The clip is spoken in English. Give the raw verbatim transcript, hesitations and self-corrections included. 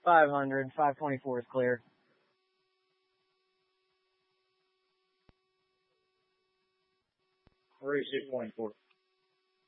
five hundred. five twenty-four is clear. Three six twenty-four.